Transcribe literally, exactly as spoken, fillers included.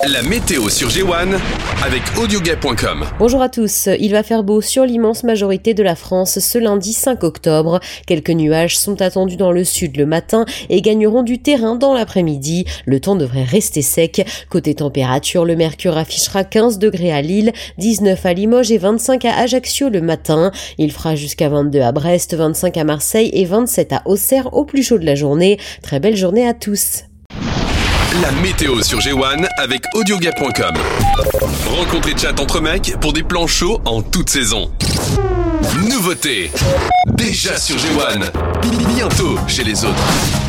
La météo sur G un avec audioguet point com. Bonjour à tous, il va faire beau sur l'immense majorité de la France ce lundi cinq octobre. Quelques nuages sont attendus dans le sud le matin et gagneront du terrain dans l'après-midi. Le temps devrait rester sec. Côté température, le mercure affichera quinze degrés à Lille, dix-neuf à Limoges et vingt-cinq à Ajaccio le matin. Il fera jusqu'à vingt-deux à Brest, vingt-cinq à Marseille et vingt-sept à Auxerre au plus chaud de la journée. Très belle journée à tous. La météo sur G un avec audioguet point com. Rencontre et chat entre mecs pour des plans chauds en toute saison. Nouveauté. Déjà sur G un. Bientôt chez les autres.